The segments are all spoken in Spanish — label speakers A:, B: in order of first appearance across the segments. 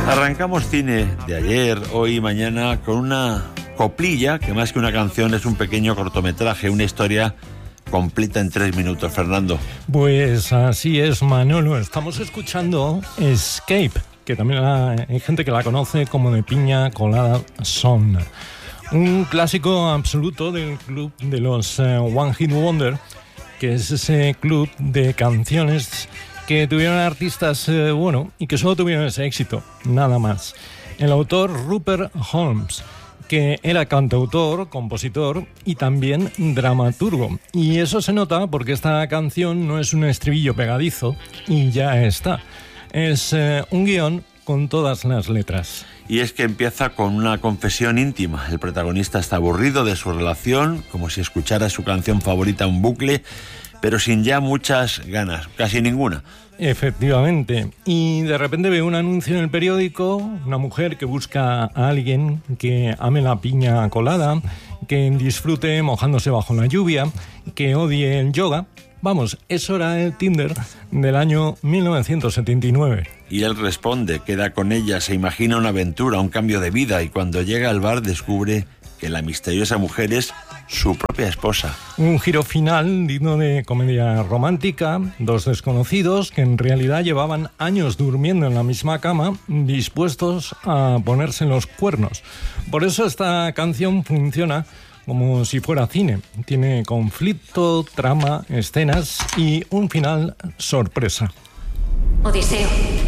A: Arrancamos cine de ayer, hoy y mañana con una coplilla que más que una canción es un pequeño cortometraje, una historia completa en 3 minutos. Fernando.
B: Pues así es, Manolo. Estamos escuchando Escape, que también hay gente que la conoce como de piña colada Song. Un clásico absoluto del club de los One Hit Wonder, que es ese club de canciones que tuvieron artistas, y que solo tuvieron ese éxito, nada más. El autor Rupert Holmes, que era cantautor, compositor y también dramaturgo. Y eso se nota porque esta canción no es un estribillo pegadizo y ya está. Es un guión con todas las letras.
A: Y es que empieza con una confesión íntima. El protagonista está aburrido de su relación, como si escuchara su canción favorita en bucle, pero sin ya muchas ganas, casi ninguna.
B: Efectivamente. Y de repente ve un anuncio en el periódico, una mujer que busca a alguien que ame la piña colada, que disfrute mojándose bajo la lluvia, que odie el yoga. Vamos, eso era el Tinder del año 1979.
A: Y él responde, queda con ella, se imagina una aventura, un cambio de vida, y cuando llega al bar descubre que la misteriosa mujer es su propia esposa.
B: Un giro final digno de comedia romántica, dos desconocidos que en realidad llevaban años durmiendo en la misma cama, dispuestos a ponerse los cuernos. Por eso esta canción funciona como si fuera cine. Tiene conflicto, trama, escenas y un final sorpresa.
C: Odiseo.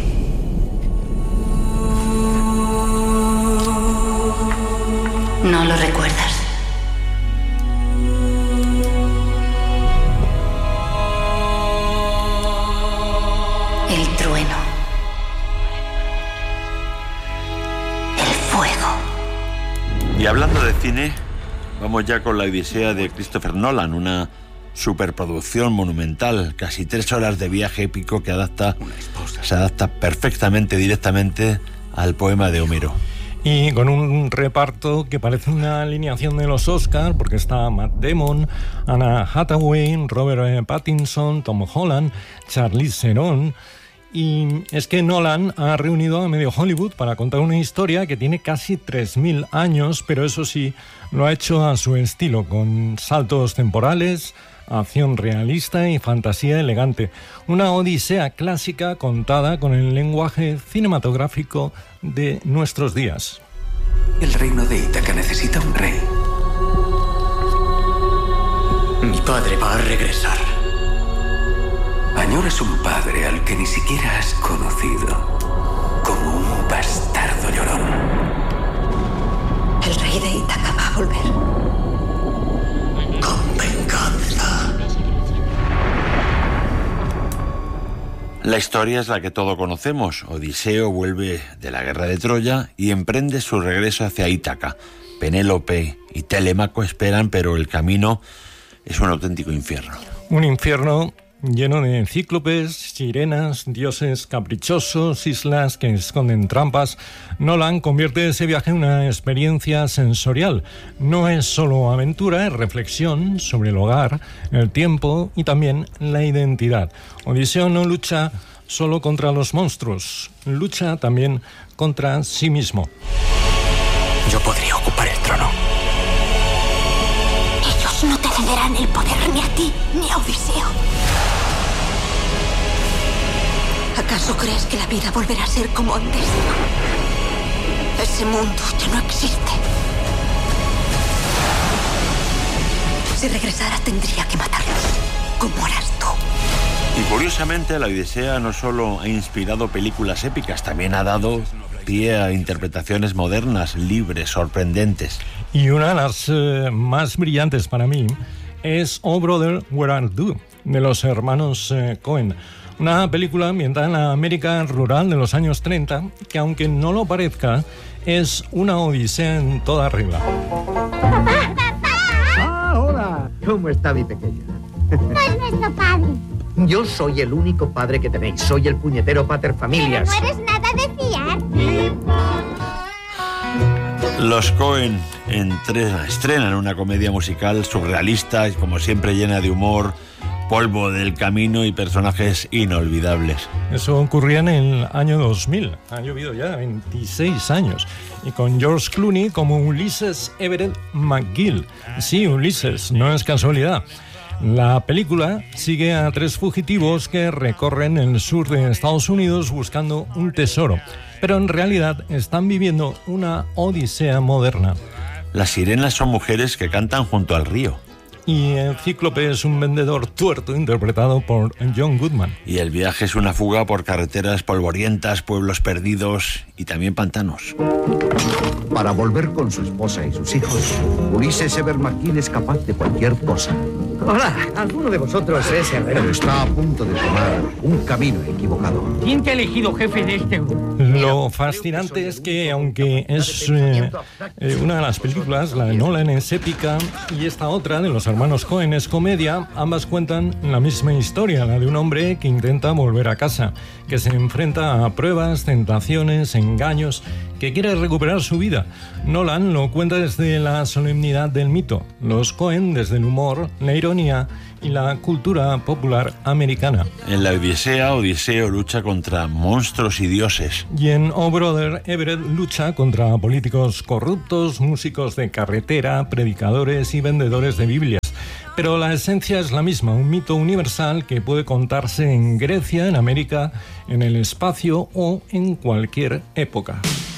C: ¿No lo recuerdas? El trueno. El fuego.
A: Y hablando de cine, vamos ya con la Odisea de Christopher Nolan, una superproducción monumental, casi 3 horas de viaje épico que se adapta perfectamente, directamente al poema de Homero.
B: Y con un reparto que parece una alineación de los Oscars, porque está Matt Damon, Anna Hathaway, Robert Pattinson, Tom Holland, Charlize Theron. Y es que Nolan ha reunido a medio Hollywood para contar una historia que tiene casi 3.000 años, pero eso sí, lo ha hecho a su estilo, con saltos temporales, acción realista y fantasía elegante. Una odisea clásica contada con el lenguaje cinematográfico de nuestros días.
D: El reino de Ítaca necesita un rey. Mi padre va a regresar. Añoras un padre al que ni siquiera has conocido, como un bastardo llorón.
C: El rey de Ítaca va a volver.
D: Con venganza.
A: La historia es la que todos conocemos. Odiseo vuelve de la guerra de Troya y emprende su regreso hacia Ítaca. Penélope y Telémaco esperan, pero el camino es un auténtico infierno.
B: Un infierno lleno de cíclopes, sirenas, dioses caprichosos, islas que esconden trampas. Nolan convierte ese viaje en una experiencia sensorial. No es solo aventura, es reflexión sobre el hogar, el tiempo y también la identidad. Odiseo no lucha solo contra los monstruos, lucha también contra sí mismo.
D: Yo podría ocupar el trono.
C: Ellos no te cederán el poder ni a ti ni a Odiseo. ¿Acaso crees que la vida volverá a ser como antes? Ese mundo ya no existe. Si regresara tendría que matarlos, como harás tú.
A: Y curiosamente la Odisea no solo ha inspirado películas épicas, también ha dado pie a interpretaciones modernas, libres, sorprendentes.
B: Y una de las más brillantes para mí es Oh Brother, Where Art Thou, de los hermanos Coen. Una película ambientada en la América rural de los años 30, que aunque no lo parezca, es una odisea en toda regla.
E: ¡Ah, hola! ¿Cómo está mi pequeña?
F: No es nuestro padre.
E: Yo soy el único padre que tenéis. Soy el puñetero pater familias.
F: Pero no eres nada de fiar.
A: Los Coen estrenan una comedia musical surrealista y como siempre llena de humor, polvo del camino y personajes inolvidables.
B: Eso ocurría en el año 2000. Ha llovido ya 26 años. Y con George Clooney como Ulysses Everett McGill. Sí, Ulises, no es casualidad. La película sigue a 3 fugitivos que recorren el sur de Estados Unidos buscando un tesoro, pero en realidad están viviendo una odisea moderna.
A: Las sirenas son mujeres que cantan junto al río.
B: Y el Cíclope es un vendedor tuerto interpretado por John Goodman.
A: Y el viaje es una fuga por carreteras polvorientas, pueblos perdidos y también pantanos.
E: Para volver con su esposa y sus hijos, Ulysses Everett McGill es capaz de cualquier cosa.
G: Hola, ¿alguno de vosotros es herrero?
E: Pero está a punto de tomar un camino equivocado.
G: ¿Quién te ha elegido jefe de este grupo?
B: Lo fascinante es que, aunque es una de las películas, la de Nolan es épica y esta otra, de los hermanos Coen, es comedia, ambas cuentan la misma historia, la de un hombre que intenta volver a casa, que se enfrenta a pruebas, tentaciones, engaños, que quiere recuperar su vida. Nolan lo cuenta desde la solemnidad del mito, los Coen desde el humor, la ironía y la cultura popular americana.
A: En la Odisea, Odiseo lucha contra monstruos y dioses.
B: Y en Oh Brother, Everett lucha contra políticos corruptos, músicos de carretera, predicadores y vendedores de Biblias. Pero la esencia es la misma, un mito universal que puede contarse en Grecia, en América, en el espacio o en cualquier época.